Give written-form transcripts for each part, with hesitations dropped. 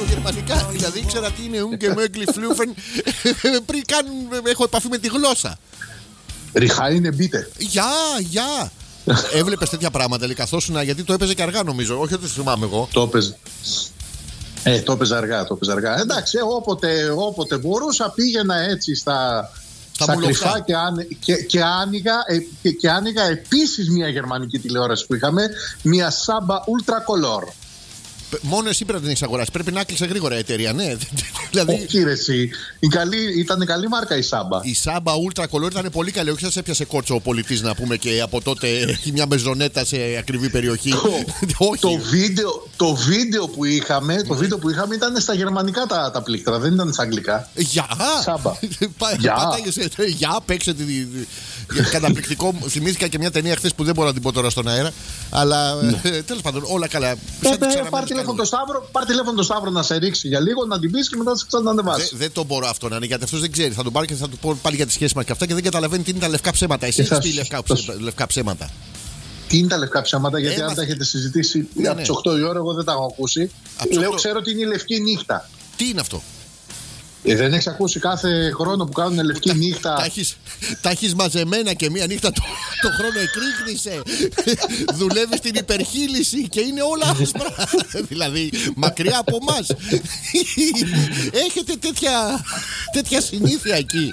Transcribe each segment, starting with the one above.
γερμανικά. Δηλαδή ήξερα τι είναι Unge Möglich Flufen πριν καν έχω επαφή με τη γλώσσα. Ριχά είναι μπίτε. Γεια. Έβλεπες τέτοια πράγματα, λέει, καθόσουνα, γιατί το έπαιζε και αργά νομίζω. Όχι ότι θυμάμαι εγώ. Το έπαιζε αργά. Εντάξει, όποτε μπορούσα πήγαινα έτσι στα κρυφά και άνοιγα επίσης μια γερμανική τηλεόραση που είχαμε, μια Saba Ultra Color. Μόνο εσύ πρέπει να την έχεις αγοράσει. Πρέπει να κλείσει γρήγορα η εταιρεία, ναι. Δηλαδή... Όχι, ρε, εσύ. Ήταν καλή μάρκα η Saba. Η Saba Ultra Color ήταν πολύ καλή. Όχι, σας έπιασε κότσο ο πολιτής να πούμε και από τότε έχει μια μεζονέτα σε ακριβή περιοχή. Το βίντεο που είχαμε ήταν στα γερμανικά τα πλήκτρα, δεν ήταν στα αγγλικά. Γεια! Saba. Γεια, παίξε τη. Καταπληκτικό. Θυμήθηκα και μια ταινία χθες που δεν μπορώ να την πω τώρα στον αέρα. Αλλά τέλος πάντων, όλα καλά. Πάρ' τηλέφωνο το Σταύρο να σε ρίξει για λίγο, να την πεις και μετά να σε ξανανεβάσει. Δεν το μπορώ αυτό να είναι, γιατί αυτός δεν ξέρει. Θα τον πάρω και θα του πω πάλι για τη σχέση μας και αυτά και δεν καταλαβαίνει τι είναι τα λευκά ψέματα. Εσύ έχεις πει λευκά ψέματα. Τι είναι τα λευκά ψέματα, γιατί αν τα έχετε συζητήσει από τις 8 η ώρα, εγώ δεν τα έχω ακούσει. Ξέρω ότι είναι η λευκή νύχτα. Τι είναι αυτό? Δεν έχεις ακούσει κάθε χρόνο που κάνουν λευκή νύχτα? Τα έχεις μαζεμένα και μία νύχτα το χρόνο εκρήγνησε. Δουλεύεις στην υπερχείληση και είναι όλα άσπρα. Δηλαδή μακριά από εμάς. Έχετε τέτοια συνήθεια εκεί.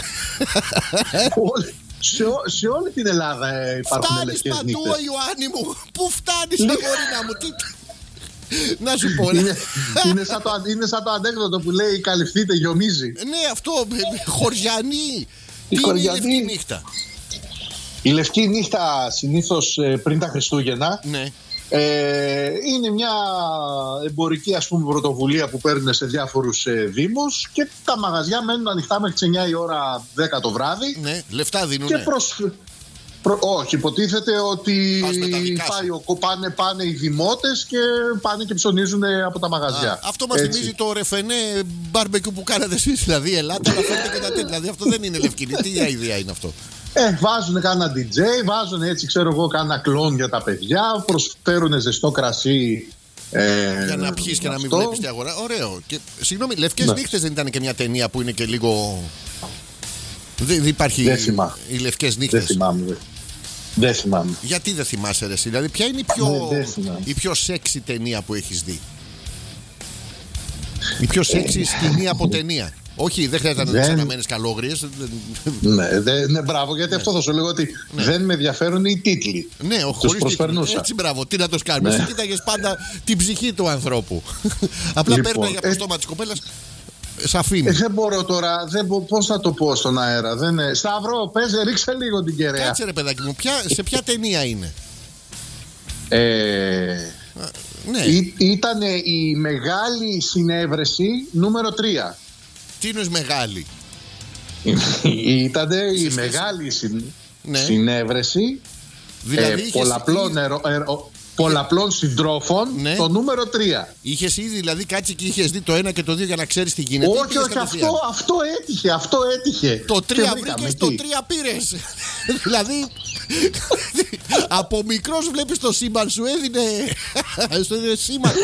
Σε όλη την Ελλάδα υπάρχουν λευκές νύχτες. Φτάνεις παντού, Ιωάννη μου. Πού φτάνεις, αγόρινα μου? Να σου πω. Είναι σαν το ανέκδοτο που λέει καλυφθείτε, γιομίζει. Ναι, αυτό. Χωριανή. Τι είναι η λευκή νύχτα? Η λευκή νύχτα συνήθως πριν τα Χριστούγεννα. Ναι. Είναι μια εμπορική, ας πούμε, πρωτοβουλία που παίρνουν σε διάφορους δήμους και τα μαγαζιά μένουν ανοιχτά μέχρι τις 9 η ώρα 10 το βράδυ. Ναι, λεφτά δίνουνε. Όχι, υποτίθεται ότι πάνε οι δημότες και πάνε και ψωνίζουν από τα μαγαζιά. Αυτό μας θυμίζει το ρεφενέ μπάρμπεκιου που κάνατε εσείς. Δηλαδή, ελάτε να φέρετε και τα τέτοια. Δηλαδή, αυτό δεν είναι λευκή. Τι ιδέα είναι αυτό? Βάζουν κάνα DJ, βάζουν έτσι, ξέρω εγώ, κάνα κλόν για τα παιδιά, προσφέρουν ζεστό κρασί. Για να πιείς και να μην βλέπεις τη αγορά. Ωραίο. Και, συγγνώμη, λευκές νύχτες δεν ήταν και μια ταινία που είναι και λίγο. Δεν υπάρχει. Οι λευκές νύχτες. Δεν θυμάμαι. Γιατί δεν θυμάσαι, ρε? Δηλαδή, ποια είναι η πιο σεξι ταινία που έχεις δει? Η πιο σεξι σκηνή από ταινία. Όχι, δεν χρειάζεται να αναμένεις καλόγριες. Ναι, μπράβο, γιατί αυτό θα σου λέγω ότι δεν με ενδιαφέρουν οι τίτλοι. Ναι, χωρίς τίτλοι. Έτσι, μπράβο, τι να το κάνουμε? Εσύ κοίταγες πάντα την ψυχή του ανθρώπου. Απλά παίρναγε από το στόμα της κοπέλας. Δεν μπορώ τώρα, πώς θα το πω στον αέρα. Σταύρο, παίζε, ρίξε λίγο την κεραία. Κάτσε, ρε παιδάκι μου, σε ποια ταινία είναι? Ναι. Ήταν η μεγάλη συνέβρεση νούμερο 3. Τι είναι μεγάλη? Ήταν η μεγάλη συνέβρεση, δηλαδή πολλαπλών συντρόφων, το νούμερο 3. Είχες ήδη δηλαδή κάτσει και είχες δει το 1 και το 2 για να ξέρεις τι γίνεται? Όχι, αυτό έτυχε. Το 3 βρήκες, το 3 πήρες. Δηλαδή από μικρός βλέπεις το σύμπαν σου έδινε σήματα.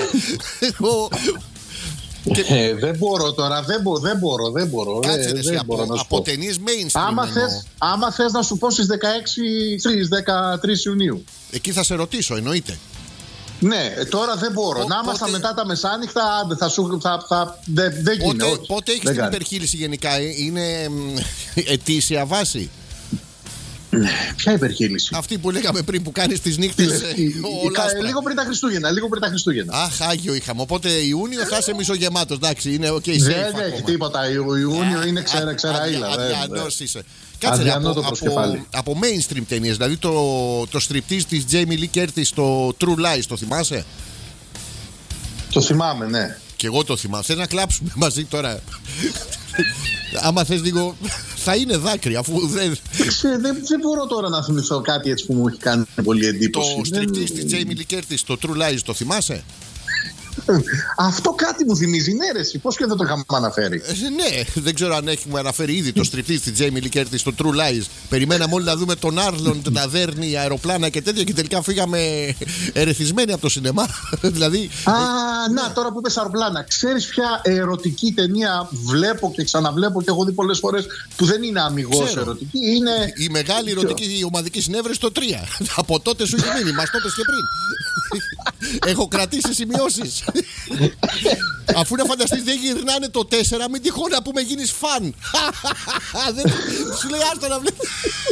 Δεν μπορώ τώρα, δεν μπορώ. Κάτσε εσύ, από ταινίες mainstream. Άμα θες να σου πω στις 13 Ιουνίου. Εκεί θα σε ρωτήσω, εννοείται. Ναι, τώρα δεν μπορώ. Να είμαστε μετά τα μεσάνυχτα, δεν γίνεται. Πότε έχεις την υπερχείληση γενικά? Είναι ετήσια βάση? Ποια υπερχείληση? Αυτή που λέγαμε πριν, που κάνεις τις νύχτες. Λίγο πριν τα Χριστούγεννα. Αχ, Άγιο είχαμε. Οπότε Ιούνιο θα είσαι μισογεμάτος. Εντάξει, είναι ok. Δεν έχει τίποτα. Ιούνιο είναι ξεραίλα. Αδιανός είσαι. Κάτσε, από mainstream ταινίες, δηλαδή το striptease της Jamie Lee Curtis, το True Lies, το θυμάσαι? Το θυμάμαι, ναι. Και εγώ το θυμάμαι. Θες να κλάψουμε μαζί τώρα? Άμα θες λίγο, θα είναι δάκρυ, αφού δεν μπορώ τώρα να θυμηθώ κάτι έτσι που μου έχει κάνει πολύ εντύπωση. Το striptease της Jamie Lee Curtis, το True Lies, το θυμάσαι? Αυτό κάτι μου θυμίζει. Ναι, ρε, πώς και δεν το είχαμε αναφέρει. Ναι, δεν ξέρω αν έχουμε αναφέρει ήδη το στριφτή στη Τζέιμι Λι Κέρτις στο True Lies. Περιμέναμε όλοι να δούμε τον Άρλοντ να δέρνει αεροπλάνα και τέτοια και τελικά φύγαμε ερεθισμένοι από το σινεμά. Δηλαδή. Να, τώρα που είπες αεροπλάνα, ξέρεις ποια ερωτική ταινία βλέπω και ξαναβλέπω και έχω δει πολλές φορές που δεν είναι αμιγώς ερωτική? Είναι η μεγάλη ερωτική η ομαδική συνέβρεση στο 3. Από τότε σου έχει μείνει, μας το είπες και πριν. Έχω κρατήσει σημειώσεις. Αφού να φανταστείς δεν γυρνάνε το 4, μην τυχόν να πούμε γίνεις φαν. Σου λέει άστο να βλέπεις.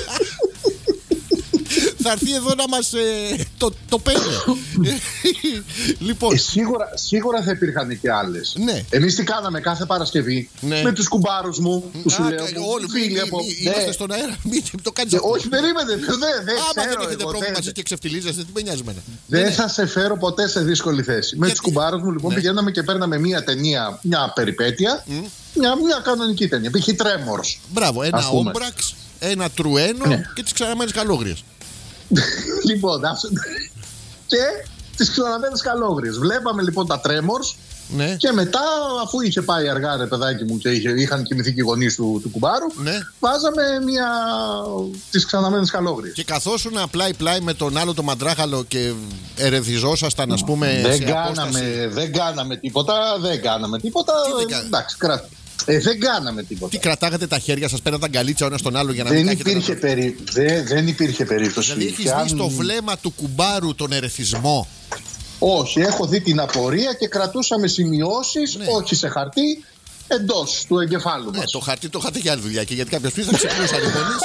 Θα έρθει εδώ να μας το παίρνει. Λοιπόν. Σίγουρα θα υπήρχαν και άλλες. Ναι. Εμείς τι κάναμε κάθε Παρασκευή, ναι, με τους κουμπάρους μου που σου λέω. Όλοι φίλοι από. Είμαστε στον αέρα. Μην το κάνεις. Όχι, περίμενε. Δεν ξέρω. Δεν έχετε πρόβλημα μαζί και ξεφτιλίζεστε, τι με νοιάζει εμένα. Δεν θα σε φέρω ποτέ σε δύσκολη θέση. Με τους κουμπάρους μου λοιπόν πηγαίναμε και παίρναμε μια ταινία, μια περιπέτεια, μια κανονική ταινία. Π.χ. Tremors. Μπράβο, ένα Όμπραξ, ένα Τρουένο και τις ξαναμένες καλόγριες. Λοιπόν, και τις ξαναμένες καλόγριες. Βλέπαμε λοιπόν τα Tremors. Ναι. Και μετά, αφού είχε πάει αργά ρε παιδάκι μου και είχαν κοιμηθεί και οι γονείς του κουμπάρου, ναι, βάζαμε τις ξαναμένες καλόγριες. Και καθόσουν πλάι-πλάι με τον άλλο το μαντράχαλο και ερεθιζόσασταν, ας πούμε. Δεν κάναμε τίποτα. Εντάξει, δεν κάναμε τίποτα. Τι κρατάγατε τα χέρια σας, πέραν τα γκαλίτσα ο ένας τον άλλο για να μην δεν υπήρχε περίπτωση. Δηλαδή έχεις δει στο βλέμμα του κουμπάρου τον ερεθισμό? Όχι, έχω δει την απορία και κρατούσαμε σημειώσεις, ναι, όχι σε χαρτί, εντός του εγκεφάλου μας. Το χαρτί το είχατε για άλλη δουλειά και γιατί κάποιος πει θα ξεχνούσαν οι γονείς.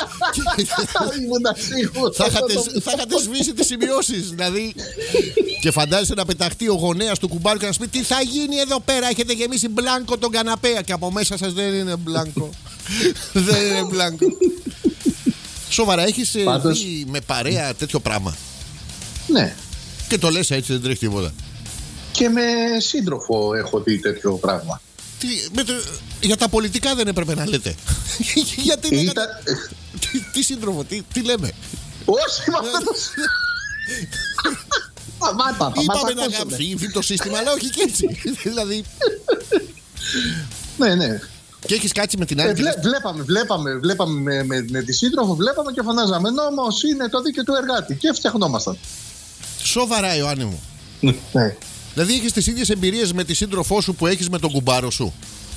Θα είχατε σβήσει τις σημειώσεις. Δηλαδή. Και φαντάζεσαι να πεταχτεί ο γονέας του κουμπάρου και να σου πει τι θα γίνει εδώ πέρα, έχετε γεμίσει μπλάνκο τον καναπέ. Και από μέσα σας δεν είναι μπλάνκο. Δεν είναι μπλάνκο. Σοβαρά, έχεις δει με παρέα τέτοιο πράγμα? Ναι. Και το λες έτσι, δεν τρέχει τίποτα? Και με σύντροφο έχω δει τέτοιο πράγμα. Για τα πολιτικά δεν έπρεπε να λέτε? Γιατί τι σύντροφο, τι λέμε? Όχι, είπαμε να γαμφύγει το σύστημα, αλλά όχι και έτσι. Δηλαδή. Ναι. Και έχεις κάτσει με την άλλη. Βλέπαμε με τη σύντροφο, βλέπαμε και φωνάζαμε νόμος είναι το δίκαιο του εργάτη και φτιαχνόμασταν. Σοβαρά, Ιωάννη μου? Ναι. Δηλαδή έχεις τις ίδιες εμπειρίες με τη σύντροφό σου που έχεις με τον κουμπάρο σου?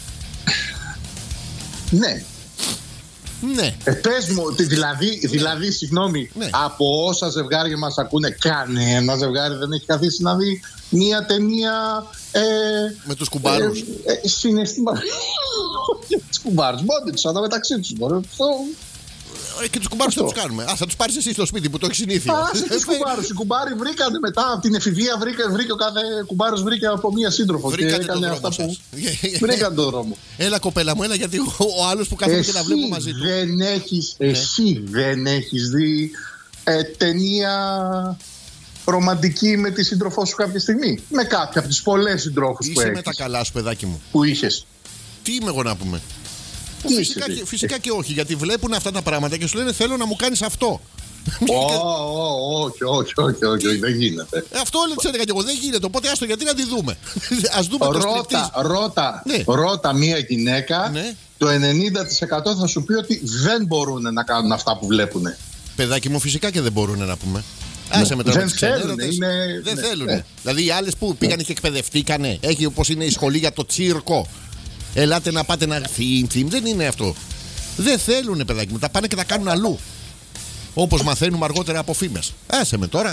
Ναι. Ναι. Πες μου, δηλαδή συγγνώμη, ναι, από όσα ζευγάρια μας ακούνε, κανένα ζευγάρι δεν έχει καθίσει να δει μία ταινία με τους κουμπάρους? Συναισθήμα. Τους κουμπάρους, μόνοι τους, αλλά μεταξύ τους. Και τους κουμπάρους θα τους κάνουμε. Θα τους πάρεις εσύ στο σπίτι που το έχεις συνήθεια. Τους κουμπάρους. Οι κουμπάροι βρήκαν μετά από την εφηβεία, βρήκε ο κάθε κουμπάρος βρήκε από μία σύντροφο. Βρήκατε τον δρόμο σας. Βρήκαν τον δρόμο. Έλα κοπέλα μου, έλα, γιατί ο άλλος που κάθεται και να βλέπω μαζί του. Εσύ δεν έχεις δει ταινία ρομαντική με τη σύντροφό σου κάποια στιγμή? Με κάποια από τις πολλές συντρόφους που έχεις? Είσαι με τα καλά σου, παιδάκι μου. Που είχες? Τι είμαι εγώ να πούμε? Φυσικά και όχι, γιατί βλέπουν αυτά τα πράγματα και σου λένε θέλω να μου κάνεις αυτό. Όχι, δεν γίνεται. Αυτό λέει, έλεγα και εγώ, δεν γίνεται. Οπότε άστο, γιατί να τη δούμε? Ας δούμε Ρώτα μία γυναίκα, ναι, το 90% θα σου πει ότι δεν μπορούν να κάνουν αυτά που βλέπουν. Παιδάκι μου, φυσικά και δεν μπορούν να πούμε. Άσε με τώρα, δεν θέλουν. Δεν θέλουν. Δηλαδή οι άλλες που πήγαν και εκπαιδευτήκανε, έχει όπως είναι η σχολή για το τσίρκο. Ελάτε να πάτε να θύμ, δεν είναι αυτό. Δεν θέλουνε, παιδάκι μου, τα πάνε και τα κάνουν αλλού. Όπως μαθαίνουμε αργότερα από φήμες. Άσε με τώρα.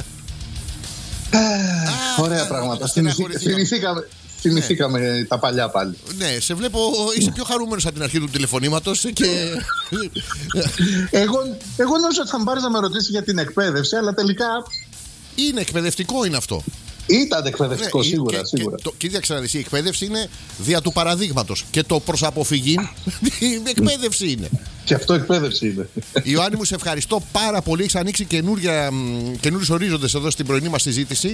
Ωραία πράγματα. Θυμηθήκαμε τα παλιά πάλι. Ναι, σε βλέπω, είσαι πιο χαρούμενος από την αρχή του τηλεφωνήματος και. Εγώ νόμιζα ότι θα μου πάρεις να με ρωτήσεις για την εκπαίδευση, αλλά τελικά. Είναι εκπαιδευτικό, είναι αυτό. Ήταν εκπαιδευτικό, σίγουρα. Κοίτα, ξαναδείς, η εκπαίδευση είναι δια του παραδείγματος. Και το προς αποφυγή εκπαίδευση είναι. Και αυτό εκπαίδευση είναι. Ιωάννη μου, σε ευχαριστώ πάρα πολύ. Έχεις ανοίξει καινούριους ορίζοντες εδώ στην πρωινή μας συζήτηση.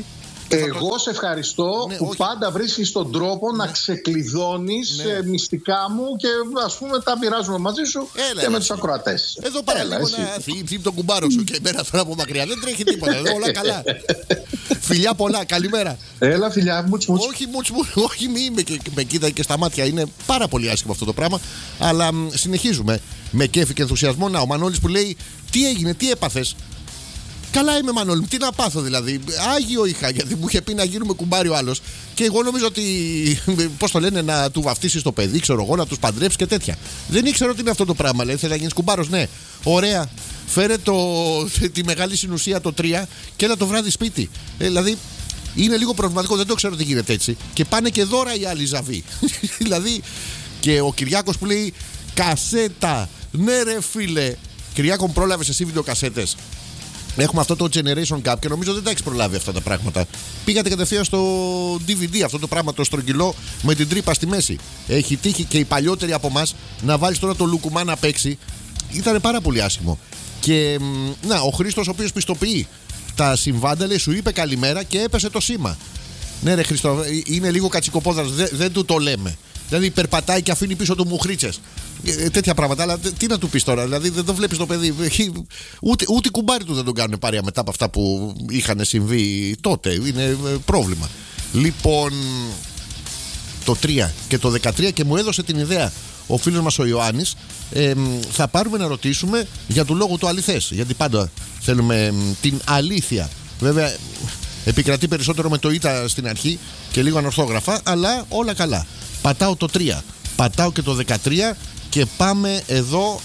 Εγώ σε ευχαριστώ που πάντα βρίσκεις τον τρόπο να ξεκλειδώνεις μυστικά μου και ας πούμε τα μοιράζουμε μαζί σου και με τους ακροατές. Εδώ πέρα λίγο να θύψει τον κουμπάρο σου και εμένα τώρα από μακριά δεν τρέχει τίποτα. Εδώ όλα καλά. Φιλιά πολλά, καλημέρα. Έλα φιλιά, μουτς. Όχι, μη με κοίτα και στα μάτια. Είναι πάρα πολύ άσχημο αυτό το πράγμα. Αλλά συνεχίζουμε με κέφι και ενθουσιασμό. Να, ο Μανώλης που λέει, τι έγινε, τι έπαθες? Καλά είμαι, Μανώλη, τι να πάθω δηλαδή? Άγιο είχα, γιατί μου είχε πει να γίνουμε κουμπάρι ο άλλος. Και εγώ νομίζω ότι, πώς το λένε, να του βαφτίσεις το παιδί, ξέρω εγώ, να τους παντρέψεις και τέτοια. Δεν ήξερα ότι είναι αυτό το πράγμα. Λέει, θέλει να γίνεις κουμπάρος, ναι. Ωραία. Φέρε τη μεγάλη συνουσία το 3 και έλα το βράδυ σπίτι. Δηλαδή, είναι λίγο προβληματικό, δεν το ξέρω τι γίνεται έτσι. Και πάνε και δώρα οι άλλοι ζαβοί. Δηλαδή, και ο Κυριάκος που λέει, κασέτα. Ναι, ρε φίλε. Κυριάκο, πρόλαβες εσύ βιντεοκασέτες? Έχουμε αυτό το Generation Gap και νομίζω δεν τα έχεις προλάβει αυτά τα πράγματα. Πήγατε κατευθείαν στο DVD, αυτό το πράγμα το στρογγυλό με την τρύπα στη μέση. Έχει τύχει και οι παλιότεροι από εμάς να βάλεις τώρα το Λουκουμά να παίξει. Ήταν πάρα πολύ άσχημο. Και να, ο Χρήστος, ο οποίος πιστοποιεί τα συμβάντα, λέει, σου είπε καλημέρα και έπεσε το σήμα. Ναι, ρε Χρήστο, είναι λίγο κατσικοπόδρας, δεν του το λέμε. Δηλαδή περπατάει και αφήνει πίσω του μουχρίτσες. Τέτοια πράγματα. Αλλά τι να του πεις τώρα? Δηλαδή δεν το βλέπεις το παιδί. Ούτε κουμπάρι του δεν τον κάνουν παρέα μετά από αυτά που είχαν συμβεί τότε. Είναι πρόβλημα. Λοιπόν, το 3 και το 13, και μου έδωσε την ιδέα ο φίλος μας ο Ιωάννης, θα πάρουμε να ρωτήσουμε για του λόγου του αληθές. Γιατί πάντα θέλουμε την αλήθεια. Βέβαια επικρατεί περισσότερο με το ήττα στην αρχή και λίγο ανορθόγραφα, αλλά όλα καλά. Πατάω το 3, πατάω και το 13 και πάμε εδώ.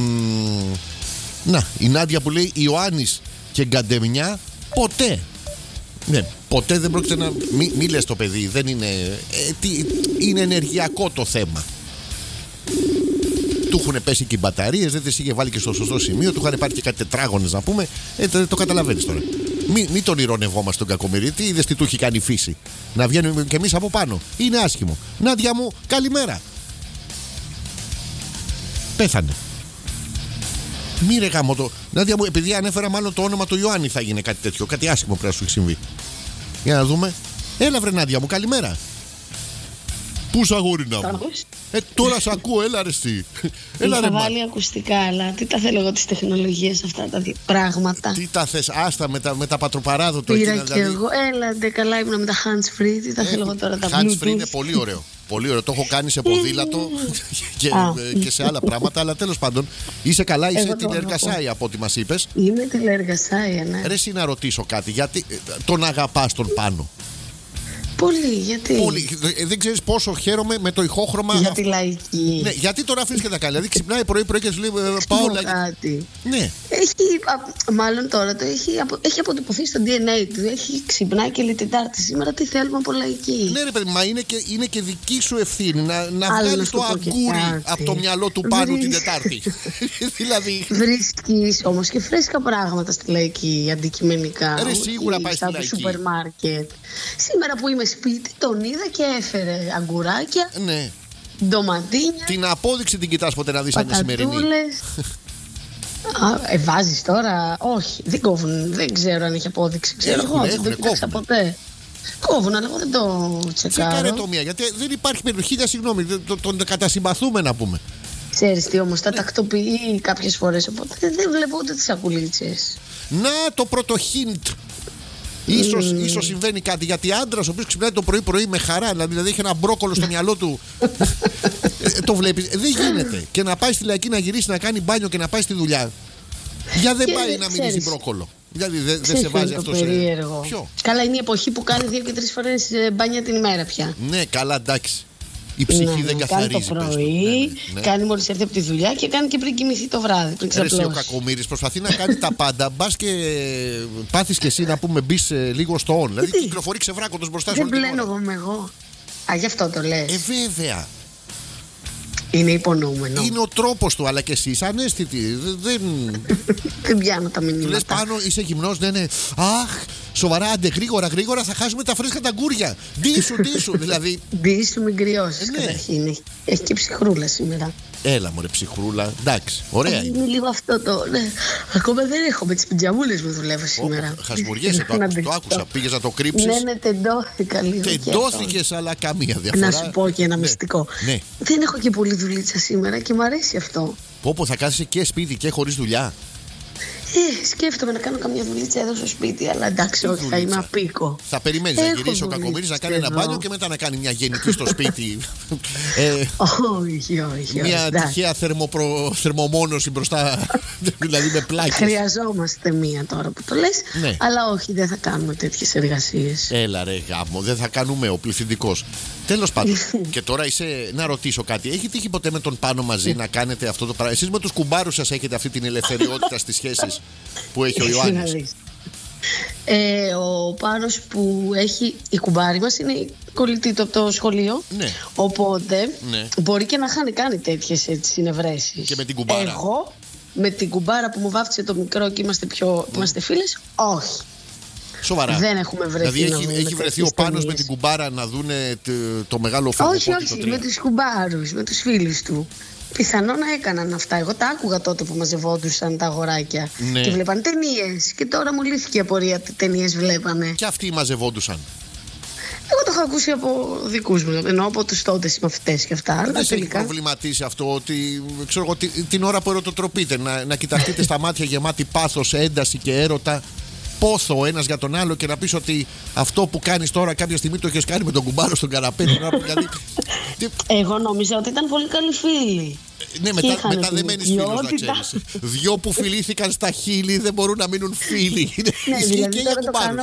Να, η Νάντια που λέει Ιωάννης και Γκαντεμιά ποτέ. Ναι, ποτέ δεν πρόκειται να. Μη λες το παιδί, δεν είναι. Είναι ενεργειακό το θέμα. Του έχουν πέσει και οι μπαταρίες, δεν τις είχε βάλει και στο σωστό σημείο, του είχαν πάρει και κάτι τετράγωνες να πούμε. Το καταλαβαίνεις τώρα. Μην τον ηρωνευόμαστε τον κακομοίρη. Τι είδες τι του έχει κάνει η φύση? Να βγαίνουμε κι εμείς από πάνω. Είναι άσχημο. Νάντια μου, καλημέρα. Πέθανε. Μη ρε γάμο το. Νάντια μου, επειδή ανέφερα μάλλον το όνομα του Ιωάννη, θα γίνει κάτι τέτοιο. Κάτι άσχημο πρέπει να σου έχει συμβεί. Για να δούμε. Έλα βρε Νάντια μου, καλημέρα. Πού σ' αγόρινα μου? Τώρα σ' ακούω, έλα ρε εσύ. Είχα βάλει ακουστικά, αλλά τι τα θέλω εγώ τις τεχνολογίες αυτά τα πράγματα. Τι τα θες, άστα με τα πατροπαράδοτο. Πήρα και δηλαδή... εγώ, έλατε καλά ήμουν με τα hands free. Τι τα θέλω εγώ τώρα, τα hands free είναι πολύ ωραίο. Πολύ ωραίο, το έχω κάνει σε ποδήλατο και σε άλλα πράγματα. Αλλά τέλος πάντων, είσαι καλά, είσαι τηλεργασάη από ό,τι μας είπες. Είμαι τηλεργασάη, ναι. Ρε εσύ να ρωτήσω κάτι, γιατί τον αγαπάς τον Πάνο? Πολύ, γιατί? Πολύ. Δεν ξέρεις πόσο χαίρομαι με το ηχόχρωμα. Για τη λαϊκή. Ναι, γιατί τώρα αφήνεις και τα καλά? Δηλαδή ξυπνάει πρωί-πρωί και σου λέει πάω λαϊκή. Ναι. Μάλλον τώρα έχει αποτυπωθεί στο DNA του. Έχει ξυπνάει και λέει Τετάρτη. Σήμερα τι θέλουμε από λαϊκή. Ναι, ρε παιδί, μα είναι και δική σου ευθύνη να βγάλεις το αγκούρι από το μυαλό του Πάνου την Τετάρτη. Δηλαδή. Βρίσκεις όμως και φρέσκα πράγματα στη λαϊκή αντικειμενικά. Ρε σίγουρα πάει στη λαϊκή. Στο σούπερ μάρκετ. Σήμερα που είμαι σπίτι τον είδα και έφερε αγκουράκια, ναι, ντοματίνια. Την απόδειξη την κοιτάς ποτέ να δεις αν είναι σημερινή? Βάζεις τώρα? Όχι, δεν κόβουν, δεν ξέρω αν έχει απόδειξη. Ξέρω εγώ, δεν το κοιτάξα ποτέ. Κόβουν, αλλά εγώ δεν το τσεκάρω. Τσεκάρε το μία, γιατί δεν υπάρχει περίπτωση. Συγγνώμη, τον κατασυμπαθούμε να πούμε. Ξέρεις τι όμως, τα τακτοποιεί κάποιες φορές, οπότε δεν βλέπω ούτε τις σακουλίτσες. Να το πρώτο hint. Ίσως συμβαίνει κάτι, γιατί άντρας ο οποίος ξυπνάει το πρωί-πρωί με χαρά, δηλαδή έχει ένα μπρόκολο στο μυαλό του. Το βλέπεις, δεν γίνεται. Και να πάει στη λαϊκή να γυρίσει να κάνει μπάνιο και να πάει στη δουλειά. Για δεν πάει να μυρίζει μπρόκολο. Δηλαδή δεν σε βάζει αυτό σε. Ποιο? Καλά, είναι η εποχή που κάνει 2 και 3 φορές μπάνια την ημέρα πια. Ναι, καλά, εντάξει. Η ψυχή δεν καθαρίζει. Κάνει το πρωί, κάνει μόλις έρθει από τη δουλειά και κάνει και πριν κοιμηθεί το βράδυ. Εσύ ο κακομοίρης προσπαθεί να κάνει τα πάντα. Μπας και πάθεις και εσύ να πούμε μπεις λίγο στο on. Δηλαδή κυκλοφορεί ξεβράκοντας μπροστά σου. Δεν πλένω εγώ με εγώ. Γι' αυτό το λες. Βέβαια. Είναι υπονοούμενο. Είναι ο τρόπος του, αλλά και εσύ είσαι ανέστητη. Δεν πιάνω τα μηνύματα. Λες Πάνω είσαι γυμνός, ναι. Αχ, Σοβαρά, άντε γρήγορα θα χάσουμε τα φρέσκα τα γκούρια. Ντύσου, δηλαδή. Ντύσου, μην κρυώσεις καταρχήν. Έχει και ψυχρούλα σήμερα. Έλα μωρέ ψυχρούλα, εντάξει, ωραία είναι. Είναι λίγο αυτό το. Ναι. Ακόμα δεν έχω, με τις πιτζαμούλες μου δουλεύω σήμερα. Χασμουριέσαι, το άκουσα. Πήγες να το κρύψεις. Ναι, τεντώθηκα λίγο. Τεντώθηκες, αλλά καμία διαφορά. Να σου πω και ένα μυστικό. Ναι. Δεν έχω και πολύ δουλίτσα σήμερα και μου αρέσει αυτό. Πω, θα κάθεσαι και σπίτι και χωρίς δουλειά. Σκέφτομαι να κάνω καμιά δουλίτσα εδώ στο σπίτι, αλλά εντάξει, όχι, θα είμαι απίκο. Θα περιμένεις να γυρίσει ο Κακομοίρης να κάνει ένα μπάνιο και μετά να κάνει μια γενική στο σπίτι. Όχι. Μια τυχαία θερμομόνωση μπροστά, δηλαδή με πλάκες. Χρειαζόμαστε μία τώρα που το λες, αλλά όχι, δεν θα κάνουμε τέτοιες εργασίες. Έλα ρε γάμο, δεν θα κάνουμε ο πληθυντικός. Τέλος πάντων, και τώρα να ρωτήσω κάτι. Έχει τύχει ποτέ με τον Πάνο μαζί να κάνετε αυτό το πράγμα? Εσείς με τους κουμπάρους σας έχετε αυτή την ελευθεριότητα στις σχέσεις που έχει ο Ιωάννης? Ο Πάνος που έχει, η κουμπάρη μας είναι κολλητή του από το σχολείο. Ναι. Οπότε μπορεί και να είχαν κάνει τέτοιες συνευρέσεις. Και με την κουμπάρα? Εγώ με την κουμπάρα που μου βάφτισε το μικρό και είμαστε φίλες, όχι. Σοβαρά. Δεν έχουμε βρεθεί. Δηλαδή έχει βρεθεί ο Πάνος με την κουμπάρα να δούνε το μεγάλο φαγοπότη? Όχι, με τους κουμπάρους, με τους φίλους του. Πιθανόν να έκαναν αυτά. Εγώ τα άκουγα τότε που μαζευόντουσαν τα αγοράκια και βλέπαν ταινίες. Και τώρα μου λύθηκε η απορία τι ταινίες βλέπανε. Και αυτοί μαζευόντουσαν? Εγώ το έχω ακούσει από δικούς μου, ενώ από τους τότε συμμαθητές και αυτά. Δεν σε έχει προβληματίσει αυτό ότι ξέρω εγώ, την ώρα που ερωτοτροπείτε να κοιταχτείτε στα μάτια γεμάτη πάθος, ένταση και έρωτα, πόθο ο ένας για τον άλλο, και να πεις ότι αυτό που κάνεις τώρα κάποια στιγμή το έχεις κάνει με τον κουμπάρο στον καναπέ? Δηλαδή... Εγώ νόμιζα ότι ήταν πολύ καλοί φίλοι. Ναι, μετά δεν μένεις φίλος, να ξέρεις. Δυο που φιλήθηκαν στα χείλη δεν μπορούν να μείνουν φίλοι. Ναι, δηλαδή τώρα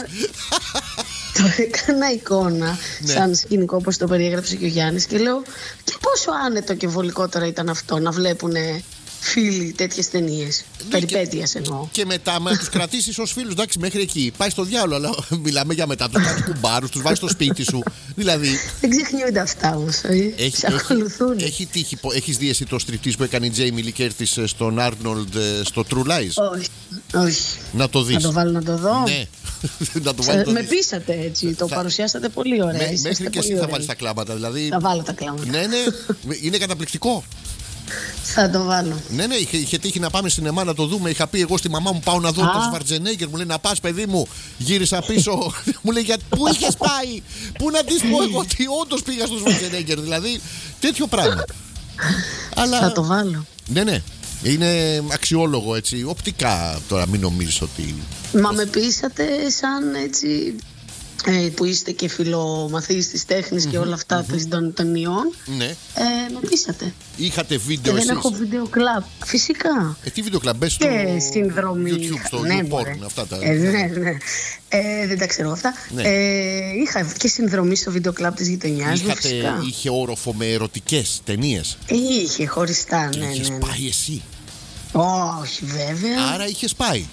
το έκανα εικόνα σαν σκηνικό όπως το περιέγραψε και ο Γιάννης και λέω και πόσο άνετο και βολικότερο ήταν αυτό να βλέπουνε φίλοι τέτοιες ταινίες. Περιπέτειας εννοώ. Και μετά να τους κρατήσεις ως φίλους, εντάξει, μέχρι εκεί. Πάει στο διάολο, αλλά μιλάμε για μετά. Τους κάνεις κουμπάρους, τους βάζεις στο σπίτι σου. Δηλαδή. Δεν ξεχνιούνται αυτά όμως. Σε ακολουθούν. Έχεις δει εσύ το στριπτής που έκανε η Τζέιμι Λι Κέρτις στον Άρνολντ στο True Lies? Όχι. Να το δεις. Να το βάλω να το δω. Ναι. Με πείσατε έτσι. Το παρουσιάσατε πολύ ωραία. Μέχρι και εσύ θα βάλεις τα κλάματα. Θα βάλω τα κλάματα. Ναι, είναι καταπληκτικό. Θα το βάλω. Ναι, είχε τύχει να πάμε στην ΕΜΑ να το δούμε. Είχα πει εγώ στη μαμά μου πάω να δω τον Σβαρτζενέγκερ. Μου λέει να πας παιδί μου. Γύρισα πίσω. Μου λέει πού είχες πάει? Πού να της πω εγώ ότι όντως πήγα στον Σβαρτζενέγκερ? Δηλαδή τέτοιο πράγμα. Αλλά... Θα το βάλω. Ναι. Είναι αξιόλογο έτσι. Οπτικά τώρα μην νομίζεις ότι... Μα με πείσατε σαν έτσι... που είστε και φιλομαθείς της τέχνης και όλα αυτά των ταινιών. Ναι. Με πείσατε. Είχατε βίντεο εσείς? Δεν έχω βίντεο κλαμπ. Φυσικά. Τι βίντεο κλαμπ? Μπες στο YouTube, στο YouPorn, αυτά τα... Ναι. Δεν τα ξέρω αυτά. Είχα και συνδρομή στο βίντεο κλαμπ της γειτονιάς μου, φυσικά. Είχε όροφο με ερωτικές ταινίες? Είχε χωριστά, ναι. Είχες πάει εσύ? Όχι βέβαια. Άρα είχες πάει?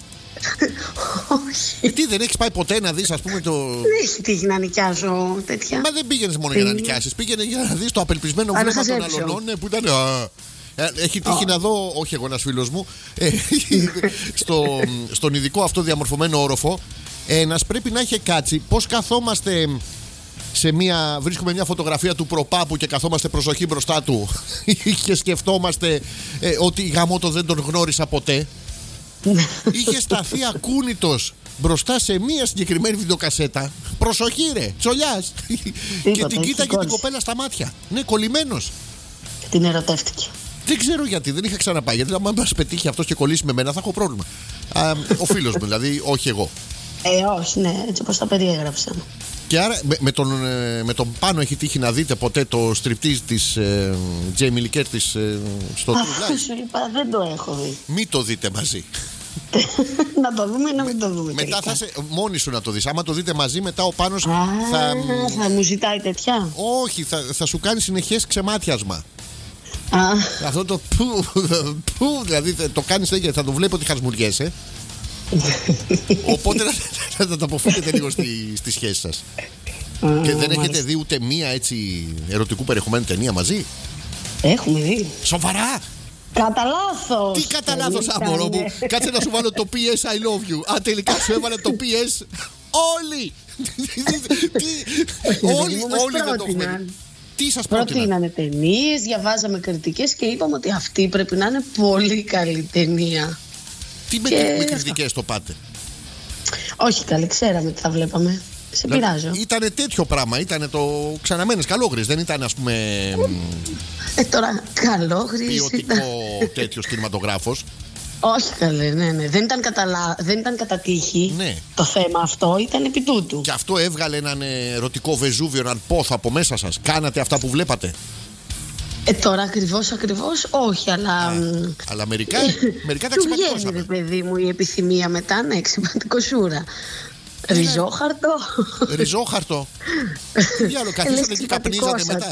Όχι. Τι, δεν έχεις πάει ποτέ να δεις, ας πούμε το... Δεν έχει τύχει να νοικιάζω τέτοια. Δεν πήγαινες μόνο για να νοικιάσεις, πήγαινε για να δεις το απελπισμένο βλέμμα των αλωνών που ήταν... Έχει τύχει να δω, όχι εγώ, ένας φίλος μου, στον ειδικό αυτό διαμορφωμένο όροφο, ένας πρέπει να είχε κάτσει. Πώς καθόμαστε βρίσκουμε μια φωτογραφία του προπάπου και καθόμαστε προσοχή μπροστά του και σκεφτόμαστε ότι γαμώτο δεν τον γνώρισα ποτέ. Είχε σταθεί ακούνητος μπροστά σε μία συγκεκριμένη βιντεοκασέτα. Προσοχή ρε, τσολιάς. Και την κοίταγε την κοπέλα στα μάτια. Ναι, κολλημένος. Την ερωτεύτηκε. Δεν ξέρω γιατί, δεν είχα ξαναπάει. Γιατί αν μας πετύχει αυτός και κολλήσει με μένα θα έχω πρόβλημα. Ο φίλος μου δηλαδή, όχι εγώ. Όχι, ναι, έτσι όπως τα περιέγραψα. Και άρα με τον Πάνο έχει τύχει να δείτε ποτέ το στριπτίζ της Τζέιμι Λι Κέρτις στο True Lies? Σου είπα, δεν το έχω δει. Μην το δείτε μαζί. Να το δούμε ή να μην το δούμε? Μετά θα μόνη σου να το δεις. Άμα το δείτε μαζί, μετά ο Πάνος θα μου ζητάει τέτοια. Όχι, θα σου κάνει συνεχές ξεμάτιασμα. Αυτό το που δηλαδή το κάνεις τέτοια, θα το βλέπει ότι χασμουριέσαι. Οπότε να τα αποφύγετε λίγο στη σχέση σας. Και δεν έχετε δει ούτε μία έτσι ερωτικού περιεχομένου ταινία μαζί? Έχουμε δει. Σοβαρά? Κατά λάθος. Τι κατά λάθος, άμορο μου? Κάτσε να σου βάλω το PS I love you. Τελικά σου έβαλε το PS. Όλοι! Όλοι δεν το έχουμε. Τι σας πρότεινανε ταινίες, διαβάζαμε κριτικές και είπαμε ότι αυτή πρέπει να είναι πολύ καλή ταινία. Τι με κριτικές το πάτε? Όχι καλή, ξέραμε τι θα βλέπαμε. Σε πειράζω. Ήτανε τέτοιο πράγμα, ήτανε το ξαναμένες Καλόγρης, δεν ήταν ας πούμε τώρα Καλόγρης ποιοτικό τέτοιος κινηματογράφος. Όχι καλέ, ναι. Δεν ήταν κατά τύχη το θέμα αυτό, ήταν επί τούτου. Και αυτό έβγαλε έναν ερωτικό Βεζούβιο, έναν πόθο από μέσα σας. Κάνατε αυτά που βλέπατε? Τώρα ακριβώς όχι, αλλά... αλλά μερικά τα ξεπατικώσαμε. Βγαίνει, παιδί μου, η επιθυμία μετά, ναι, ξεπατικοσούρα. Ριζόχαρτο. Τι άλλο, καθίσατε και καπνίζατε μετά.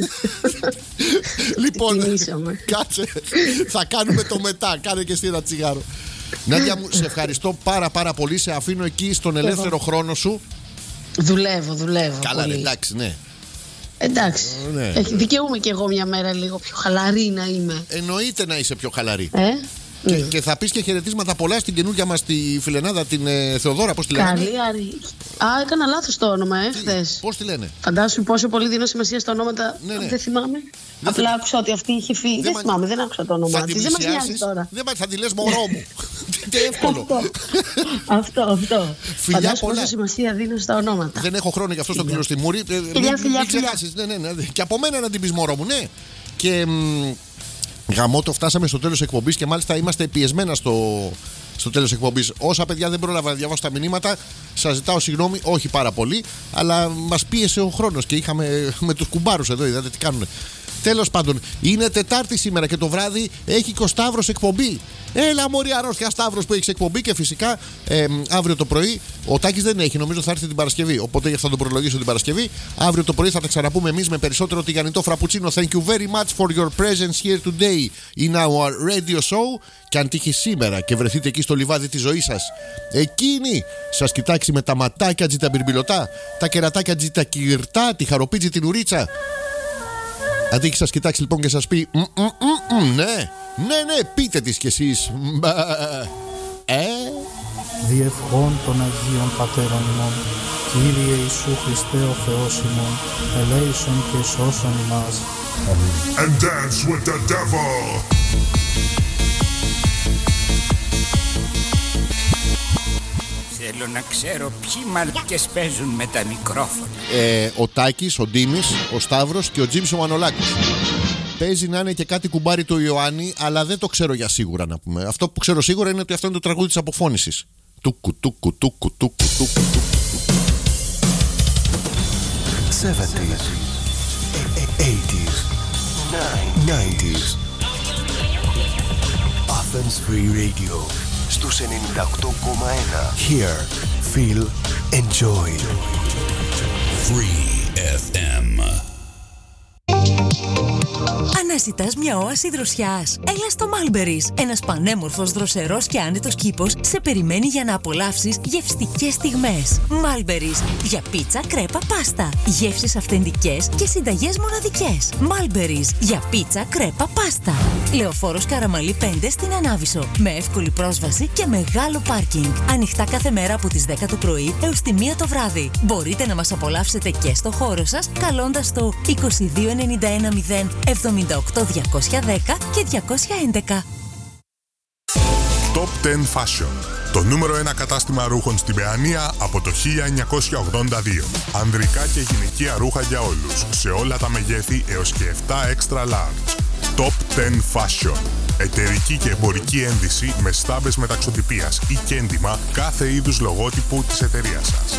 Λοιπόν, κάτσε, θα κάνουμε το μετά. Κάνε και εσύ ένα τσιγάρο. Νάντια μου, σε ευχαριστώ πάρα πολύ. Σε αφήνω εκεί στον ελεύθερο χρόνο σου. Δουλεύω. Καλά, εντάξει, ναι. Εντάξει, δικαιούμαι κι εγώ μια μέρα λίγο πιο χαλαρή να είμαι. Εννοείται να είσαι πιο χαλαρή. Και θα πεις και χαιρετίσματα πολλά στην καινούργια μας τη φιλενάδα, την Θεοδώρα, πώς τη λένε? Καλή Άρη. Έκανα λάθος το όνομα, χθες. Πώς τη λένε? Φαντάσου πόσο πολύ δίνω σημασία στα ονόματα. Δεν θυμάμαι. Απλά άκουσα ότι αυτή είχε φύγει. Δεν θυμάμαι, δεν άκουσα το όνομά της. Δεν μας νοιάζει τώρα. Θα τη λες μωρό μου. Τι εύκολο. Αυτό. Φαντάσου πόσο σημασία δίνω στα ονόματα. Δεν έχω χρόνο γι' αυτό στον κύριο στη Μούρη. Μην ξεχάσεις. Και από μένα να την πεις μωρό μου, ναι. Και γαμώτο, φτάσαμε στο τέλος εκπομπής και μάλιστα είμαστε πιεσμένα στο τέλος εκπομπής. Όσα παιδιά δεν πρόλαβα να διαβάσω τα μηνύματα, σας ζητάω συγγνώμη, όχι πάρα πολύ, αλλά μας πίεσε ο χρόνος και είχαμε με τους κουμπάρους εδώ, είδατε τι κάνουνε. Τέλος πάντων, είναι Τετάρτη σήμερα και το βράδυ έχει και ο Σταύρος εκπομπή. Έλα μωρή αρρώστια Σταύρος που έχει εκπομπή. Και φυσικά αύριο το πρωί ο Τάκης δεν έχει, νομίζω θα έρθει την Παρασκευή. Οπότε γι' αυτό τον προλογίσω την Παρασκευή. Αύριο το πρωί θα τα ξαναπούμε εμείς με περισσότερο τηγανιτό φραπουτσίνο. Thank you very much for your presence here today in our radio show. Και αν τύχει σήμερα και βρεθείτε εκεί στο λιβάδι της ζωής σας, εκείνη σας κοιτάξει με τα ματάκια τζι τα μπιρμπιλωτά, τα κερατάκια τζι τα κυρτά, τη χαροπίτζι την ουρίτσα. Αντί και σας κοιτάξει λοιπόν και σας πει ναι, πείτε της κι εσείς. Διευχών των Αγίων Πατέρων ημών, Κύριε Ιησού Χριστέ ο Θεός ημών, ελέησον και σώσον ημάς. And dance with the devil. Θέλω να ξέρω ποιοι μαλακές παίζουν με τα μικρόφωνα. Ο Τάκης, ο Ντίμης, ο Σταύρος και ο Τζίμς ο Μανολάκος. Παίζει να είναι και κάτι κουμπάρι του Ιωάννη, αλλά δεν το ξέρω για σίγουρα να πούμε. Αυτό που ξέρω σίγουρα είναι ότι αυτό είναι το τραγούδι της αποφώνησης. Τούκου τούκου τούκου τούκου τούκου. 70s, 80s, 90s. Athens Free Radio στους 98,1. Hear, feel, enjoy. Free FM. Αναζητάς μια όαση δροσιάς? Έλα στο Mulberry's. Ένας πανέμορφος, δροσερός και άνετος κήπος σε περιμένει για να απολαύσεις γευστικές στιγμές. Mulberry's. Για πίτσα, κρέπα, πάστα. Γεύσεις αυθεντικές και συνταγές μοναδικές. Mulberry's. Για πίτσα, κρέπα, πάστα. Λεωφόρος Καραμαλή 5 στην Ανάβησο. Με εύκολη πρόσβαση και μεγάλο πάρκινγκ. Ανοιχτά κάθε μέρα από τις 10 το πρωί έως τη 1 το βράδυ. Μπορείτε να μας απολαύσετε και στο χώρο σας καλώντας το 2291 0 78 210 και 211. Top 10 Fashion. Το νούμερο 1 κατάστημα ρούχων στην Παιανία από το 1982. Ανδρικά και γυναικεία ρούχα για όλους, σε όλα τα μεγέθη έως και 7 extra large. Top 10 Fashion. Εταιρική και εμπορική ένδυση με στάμπες μεταξωτυπίας ή κέντημα κάθε είδους λογότυπου της εταιρείας σας.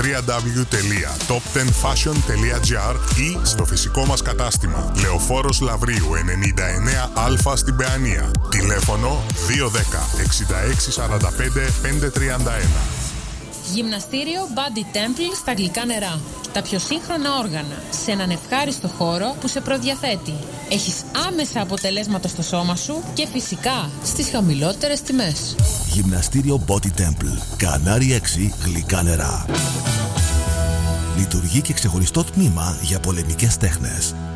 www.top10fashion.gr ή στο φυσικό μας κατάστημα Λεωφόρος Λαβρίου 99Α στην Παιανία. Τηλέφωνο 210 66 45 531. Γυμναστήριο Body Temple στα γλυκά νερά. Τα πιο σύγχρονα όργανα σε έναν ευχάριστο χώρο που σε προδιαθέτει. Έχεις άμεσα αποτελέσματα στο σώμα σου και φυσικά στις χαμηλότερες τιμές. Γυμναστήριο Body Temple. Κανάρι 6 γλυκά νερά. Λειτουργεί και ξεχωριστό τμήμα για πολεμικές τέχνες.